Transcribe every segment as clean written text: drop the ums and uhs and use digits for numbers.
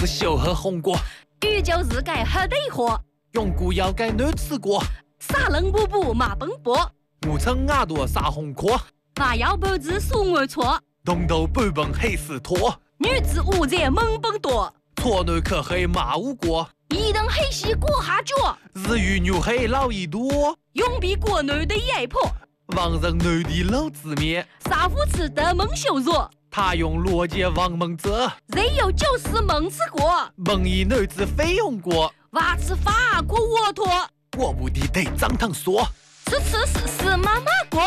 是小河红果， 宇宙日改黑得火， 永固要改难吃过。 沙冷布布马奔波， 我称牙朵撒红壳， 娃要脖子数我错， 东头半本黑丝拖， 女子无在猛奔多， 错男可黑马无过， 一等黑西过下脚， 日语牛黑老一多， 永比国内的压迫， 王人男的老子面， 杀父吃的蒙羞辱， 他用逻辑王蒙泽， 人有就是蒙吃过， 蒙一男子非用过， 娃吃法过沃托， 我不的得张堂说， 吃妈妈过。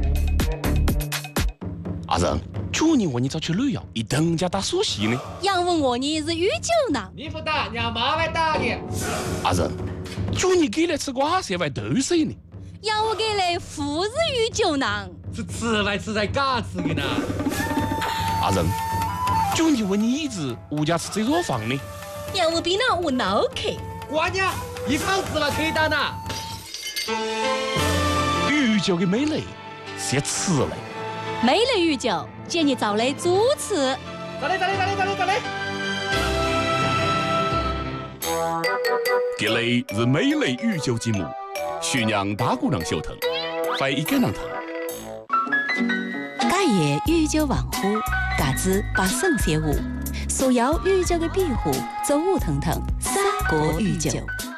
阿仁，去年我你早去旅游，一等家打苏西呢。 杨问我你是御酒呢？ 你不打，让妈来打你。 阿仁，去年给来吃瓜色外豆水呢。 要我给来富日御酒呢？ 是吃来吃在嘎吃的呢。 阿仁，去年问你一直物价吃这肉饭呢。 要我比那我脑壳。 瓜娘，一房子了可以打呢。 御酒的美丽是吃嘞。 美丽御酒，建议找来主持。 咋嘞？ 这里是美丽御酒节目，徐娘大姑娘小腾，快一个人腾。 假夜御酒文化，价值8升75，所有御酒的庇护，走舞腾腾，三国御酒。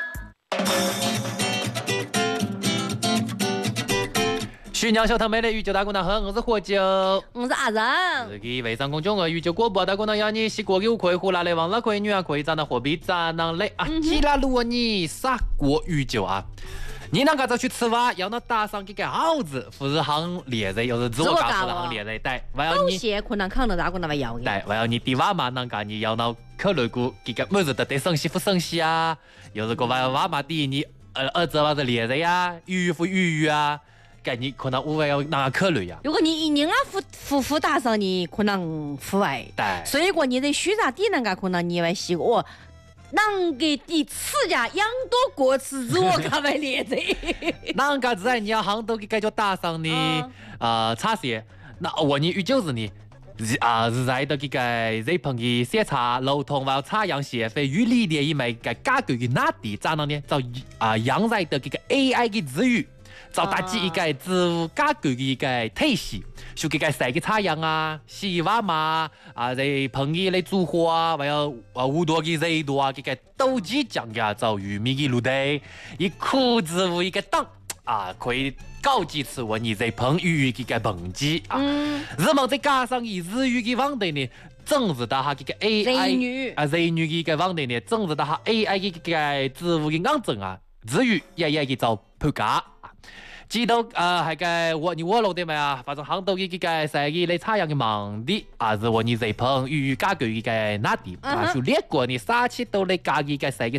徐娘小堂美丽御酒大姑娘好，我是喝酒， 我是阿仁。 自己微商公众号御酒广播大姑娘要你洗过酒可以胡拿来，忘了可以女啊可以咱的货币咱能来啊，既然如果你杀过御酒啊。你那个就去吃饭，要那打上几个耗子，不是行猎人，又是自我告诉的行猎人，对，还要你， 些可能看到大姑娘们要的， 对，还要你对娃嘛，那个你要那考虑过几个么子的对生息不生息啊，又是个娃嘛对你儿子或者猎人呀，鱼不鱼啊，该你可能我要那个考虑呀。 如果你一人啊付打上你可能付外， 对， 所以说你在虚啥地那个可能你会洗过。啷个的吃家养多过吃肉干外猎人， 啷个子你要行都给该叫打上你茶些，那我你就是你。日在的这个日本的写茶流通还有茶样协会与理念以外个价格的哪地咋样呢？就养在的这个 AI 的资源，就搭建一个植物价格的一个体系，就这个晒个茶样啊、洗碗嘛在烹饪的组合啊，还有好多的热度啊，这个都机讲呀，就玉米的路地，一苦植物一个档可以。高级词为你在烹鱼这个问题啊，日本再加上以日语的问题呢，整治到下这个 AI 人女的个问题呢，整治到下 AI 的这个植物的硬症啊，日语也去做判价。知道还个我老的没啊，反正很多的这个生意来采样的问题是我你在烹鱼价格的个哪地就列过你3次都来加的个生意